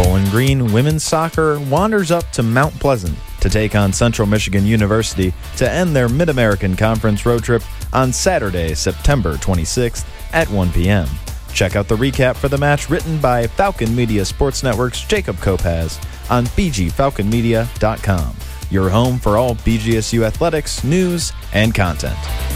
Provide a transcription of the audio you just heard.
Bowling Green women's soccer wanders up to Mount Pleasant to take on Central Michigan University to end their Mid-American Conference road trip on Saturday, September 26th at 1 p.m. Check out the recap for the match written by Falcon Media Sports Network's Jacob Kopaz on bgfalconmedia.com, your home for all BGSU athletics, news, and content.